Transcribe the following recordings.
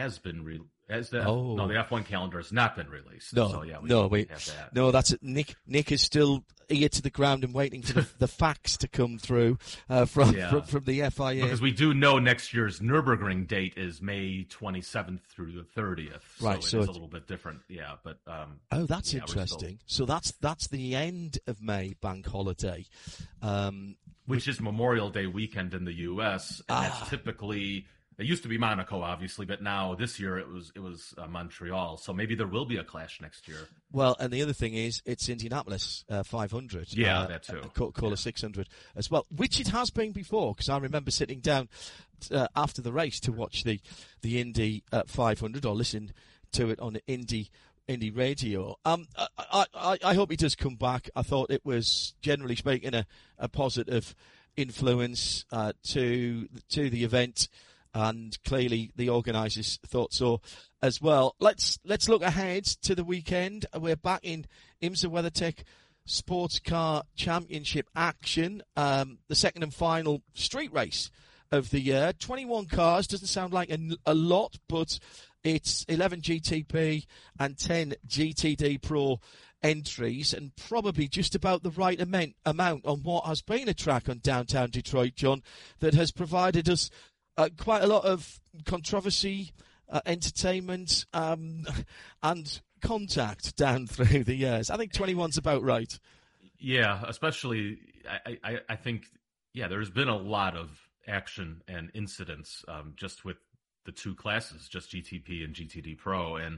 has been the F1 calendar has not been released. No, so yeah, we have that. No, that's it. Nick is still ear to the ground and waiting for the facts to come through from the FIA. Because we do know next year's Nürburgring date is May 27th through the 30th. Right, so it's a little bit different. Yeah, but that's interesting. So that's the end of May bank holiday, which is Memorial Day weekend in the U.S. and that's typically. It used to be Monaco, obviously, but now this year it was Montreal. So maybe there will be a clash next year. Well, and the other thing is it's Indianapolis 500. Yeah, that too. Call 600 as well, which it has been before. Because I remember sitting down after the race to watch the Indy 500 or listen to it on Indy radio. I hope he does come back. I thought it was, generally speaking, a positive influence to the event. And clearly the organisers thought so as well. Let's look ahead to the weekend. We're back in IMSA WeatherTech Sports Car Championship action. The second and final street race of the year. 21 cars, doesn't sound like a lot, but it's 11 GTP and 10 GTD Pro entries, and probably just about the right amount on what has been a track on downtown Detroit, John, that has provided us quite a lot of controversy, entertainment, and contact down through the years. I think 21's about right. Yeah, especially, I think, there's been a lot of action and incidents just with the two classes, just GTP and GTD Pro. And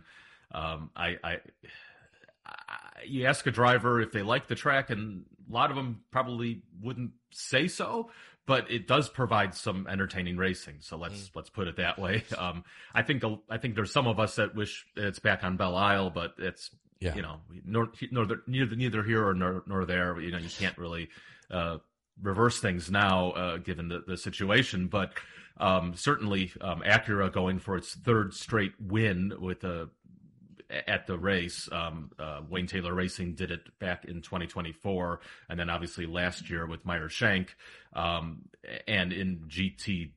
you ask a driver if they like the track, and a lot of them probably wouldn't say so, but it does provide some entertaining racing. So let's put it that way. I think there's some of us that wish it's back on Belle Isle, but it's neither here nor there. You can't really reverse things now given the situation. But certainly Acura going for its third straight win with at the race. Wayne Taylor Racing did it back in 2024, and then obviously last year with Meyer Shank, and in GT,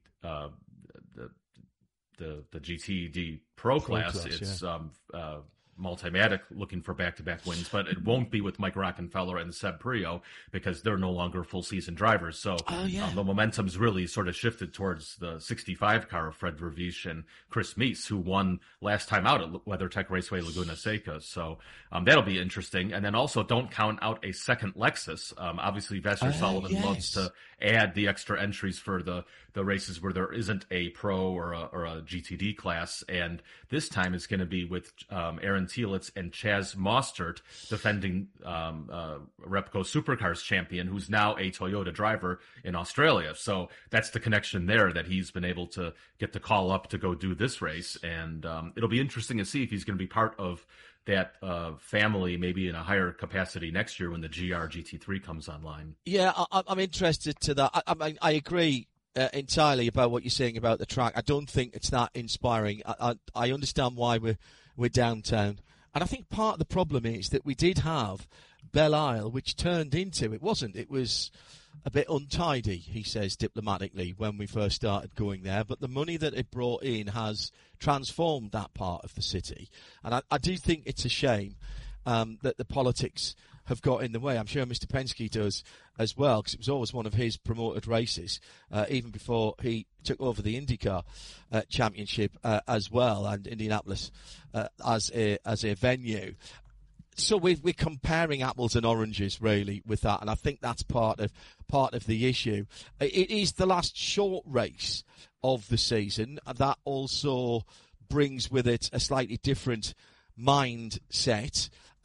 the GTD Pro class, it's Multimatic looking for back-to-back wins, but it won't be with Mike Rockenfeller and Seb Prio because they're no longer full-season drivers. So the momentum's really sort of shifted towards the 65 car of Fred Vervish and Chris Meese, who won last time out at WeatherTech Raceway Laguna Seca. So that'll be interesting. And then also don't count out a second Lexus. Obviously, Vassar Sullivan loves to add the extra entries for the races where there isn't a Pro or a GTD class. And this time it's going to be with Aaron Thielitz and Chaz Mostert defending Repco Supercars champion, who's now a Toyota driver in Australia. So that's the connection there, that he's been able to get the call up to go do this race. And it'll be interesting to see if he's going to be part of that family, maybe in a higher capacity next year when the GR GT3 comes online. Yeah, I'm interested to that. I agree entirely about what you're saying about the track. I don't think it's that inspiring. I understand why we're downtown. And I think part of the problem is that we did have Belle Isle, which turned into, it was a bit untidy, he says diplomatically, when we first started going there. But the money that it brought in has transformed that part of the city. And I do think it's a shame that the politics have got in the way. I'm sure Mr. Penske does as well, because it was always one of his promoted races, even before he took over the IndyCar championship as well, and Indianapolis as a venue. So we're comparing apples and oranges really with that, and I think that's part of the issue. It is the last short race of the season. That also brings with it a slightly different mindset.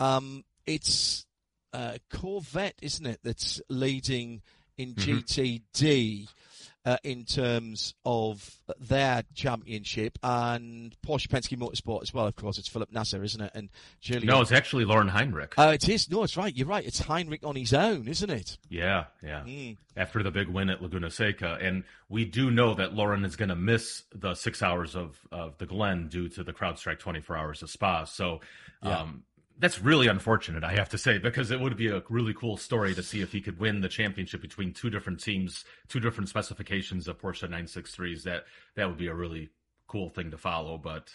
It's Corvette, isn't it, that's leading in GTD in terms of their championship, and Porsche Penske Motorsport as well, of course. It's Philip Nasser, isn't it? And Julian. No, it's actually Lauren Heinrich. It is. No, it's right. You're right. It's Heinrich on his own, isn't it? Yeah. After the big win at Laguna Seca. And we do know that Lauren is going to miss the 6 hours of the Glen due to the CrowdStrike 24 hours of Spa. So, that's really unfortunate, I have to say, because it would be a really cool story to see if he could win the championship between two different teams, two different specifications of Porsche 963s. That would be a really cool thing to follow. But